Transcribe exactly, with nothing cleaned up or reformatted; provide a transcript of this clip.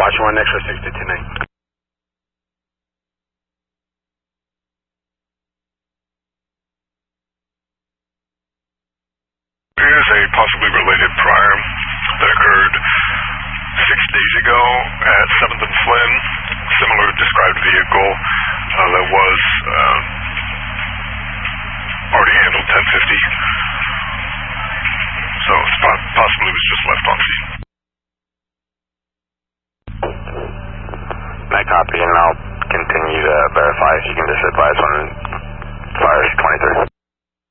Watching one, X-ray six two two nine. Here's a possibly related crime that occurred six days ago at seventh and Flynn. Similar described vehicle uh, that was uh, already handled ten fifty. So it's possibly was just left on scene. I copy, and I'll continue to verify if you can just advise when fires twenty-three.